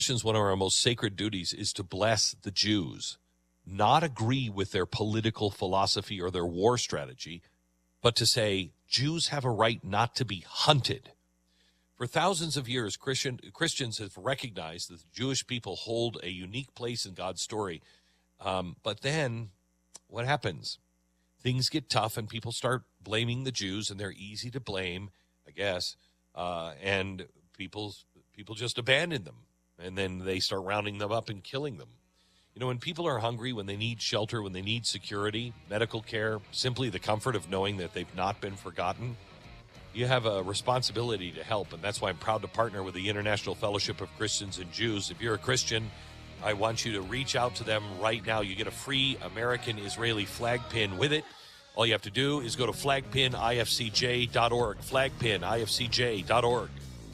Christians, one of our most sacred duties is to bless the Jews, not agree with their political philosophy or their war strategy, but to say Jews have a right not to be hunted. For thousands of years, Christians have recognized that the Jewish people hold a unique place in God's story. But then what happens? Things get tough and people start blaming the Jews, and they're easy to blame, I guess, and people just abandon them. And then they start rounding them up and killing them. You know, when people are hungry, when they need shelter, when they need security, medical care, simply the comfort of knowing that they've not been forgotten, you have a responsibility to help. And that's why I'm proud to partner with the International Fellowship of Christians and Jews. If you're a Christian, I want you to reach out to them right now. You get a free American-Israeli flag pin with it. All you have to do is go to flagpinifcj.org, flagpinifcj.org.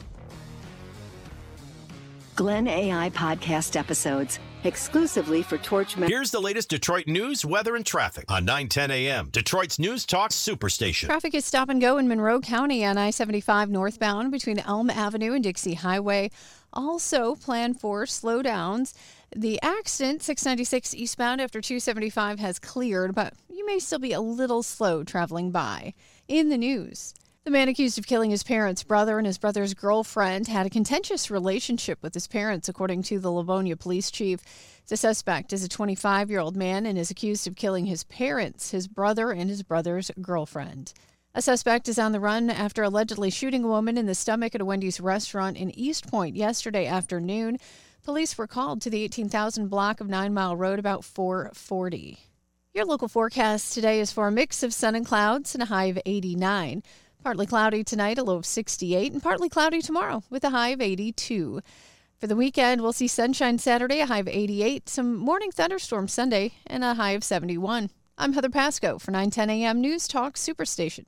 Glenn AI podcast episodes exclusively for Torch members. Here's the latest Detroit news, weather, and traffic on 9:10 a.m. Detroit's News Talk Superstation. Traffic is stop and go in Monroe County on I-75 northbound between Elm Avenue and Dixie Highway. Also plan for slowdowns. The accident, 696 eastbound after 275 has cleared, but you may still be a little slow traveling by. In the news, the man accused of killing his parents' brother and his brother's girlfriend had a contentious relationship with his parents, according to the Livonia police chief. The suspect is a 25-year-old man and is accused of killing his parents, his brother, and his brother's girlfriend. A suspect is on the run after allegedly shooting a woman in the stomach at a Wendy's restaurant in East Point yesterday afternoon. Police were called to the 18,000 block of 9 Mile Road about 4:40. Your local forecast today is for a mix of sun and clouds and a high of 89. Partly cloudy tonight, a low of 68, and partly cloudy tomorrow with a high of 82. For the weekend, we'll see sunshine Saturday, a high of 88, some morning thunderstorms Sunday, and a high of 71. I'm Heather Pasco for 9:10 a.m. News Talk Superstation.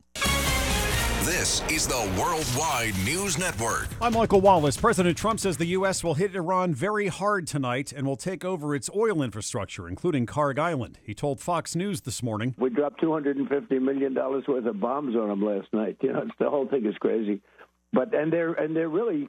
This is the Worldwide News Network. I'm Michael Wallace. President Trump says the U.S. will hit Iran very hard tonight and will take over its oil infrastructure, including Karg Island. He told Fox News this morning. We dropped $250 million worth of bombs on them last night. You know, the whole thing is crazy. But they're really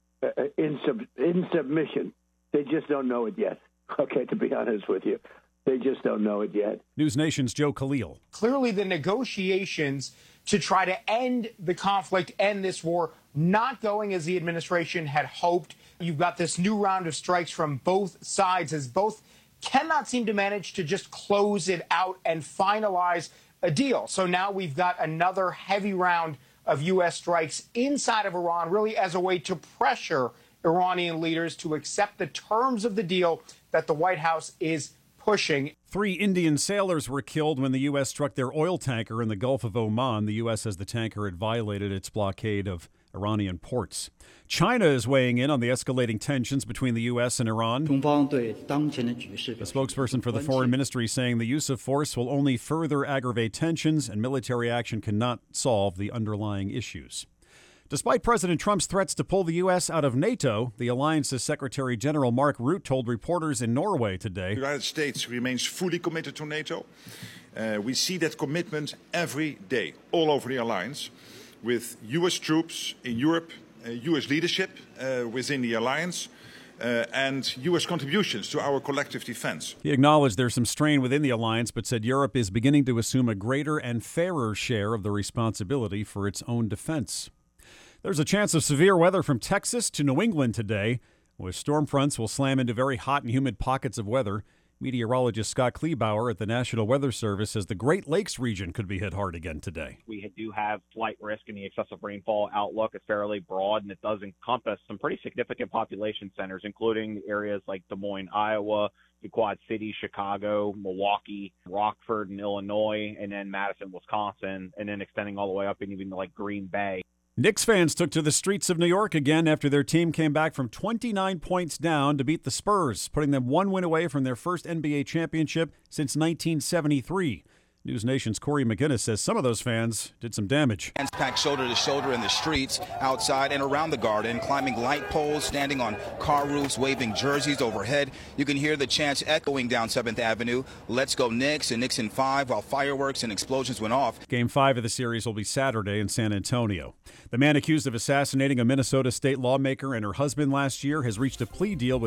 in submission. They just don't know it yet. Okay, to be honest with you. They just don't know it yet. News Nation's Joe Khalil. Clearly, the negotiations to try to end the conflict, end this war, not going as the administration had hoped. You've got this new round of strikes from both sides as both cannot seem to manage to just close it out and finalize a deal. So now we've got another heavy round of U.S. strikes inside of Iran, really as a way to pressure Iranian leaders to accept the terms of the deal that the White House is pushing. 3 Indian sailors were killed when the U.S. struck their oil tanker in the Gulf of Oman. The U.S. says the tanker had violated its blockade of Iranian ports. China is weighing in on the escalating tensions between the U.S. and Iran. The spokesperson for the foreign ministry saying the use of force will only further aggravate tensions and military action cannot solve the underlying issues. Despite President Trump's threats to pull the U.S. out of NATO, the alliance's Secretary General Mark Rutte told reporters in Norway today. The United States remains fully committed to NATO. We see that commitment every day all over the alliance, with U.S. troops in Europe, U.S. leadership within the alliance, and U.S. contributions to our collective defense. He acknowledged there's some strain within the alliance, but said Europe is beginning to assume a greater and fairer share of the responsibility for its own defense. There's a chance of severe weather from Texas to New England today, where storm fronts will slam into very hot and humid pockets of weather. Meteorologist Scott Kleebauer at the National Weather Service says the Great Lakes region could be hit hard again today. We do have slight risk in the excessive rainfall outlook. It's fairly broad, and it does encompass some pretty significant population centers, including areas like Des Moines, Iowa, the Quad Cities, Chicago, Milwaukee, Rockford in Illinois, and then Madison, Wisconsin, and then extending all the way up and even like Green Bay. Knicks fans took to the streets of New York again after their team came back from 29 points down to beat the Spurs, putting them one win away from their first NBA championship since 1973. News Nation's Corey McGinnis says some of those fans did some damage. Fans packed shoulder to shoulder in the streets, outside and around the Garden, climbing light poles, standing on car roofs, waving jerseys overhead. You can hear the chants echoing down 7th Avenue. Let's go Knicks and Knicks in 5, while fireworks and explosions went off. Game 5 of the series will be Saturday in San Antonio. The man accused of assassinating a Minnesota state lawmaker and her husband last year has reached a plea deal with